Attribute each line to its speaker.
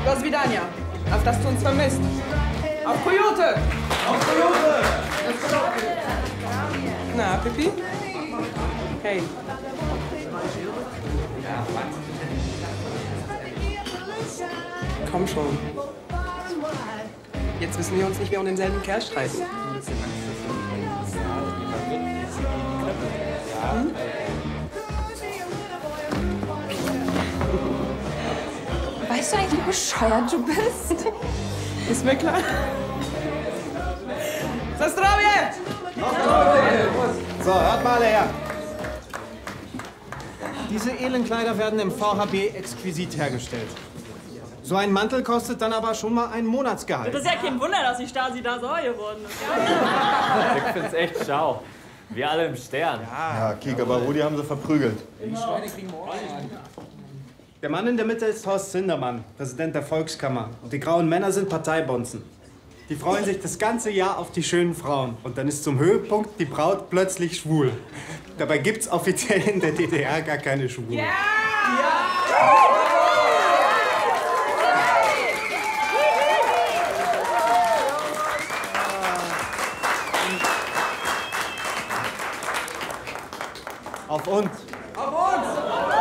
Speaker 1: Do свидания. Auf dass du uns vermisst. Auf Coyote!
Speaker 2: Auf Coyote!
Speaker 1: Na, Pippi? Hey. Komm schon. Jetzt müssen wir uns nicht mehr um denselben Kerl streiten. Hm?
Speaker 3: Weißt du eigentlich, wie bescheuert du bist?
Speaker 1: Ist mir klar. Zastrovje!
Speaker 2: So, hört mal alle her. Diese Elendkleider werden im VHB exquisit hergestellt. So ein Mantel kostet dann aber schon mal ein Monatsgehalt.
Speaker 4: Das ist ja kein Wunder, dass die Stasi da sauer geworden ist.
Speaker 5: Ich find's echt schau. Wir alle im Stern.
Speaker 6: Ja, Kiek, aber Rudi haben sie verprügelt.
Speaker 2: Der Mann in der Mitte ist Horst Sindermann, Präsident der Volkskammer. Und die grauen Männer sind Parteibonzen. Die freuen sich das ganze Jahr auf die schönen Frauen. Und dann ist zum Höhepunkt die Braut plötzlich schwul. Dabei gibt's offiziell in der DDR gar keine Schwulen.
Speaker 1: Ja!
Speaker 2: Auf uns!
Speaker 1: Auf uns!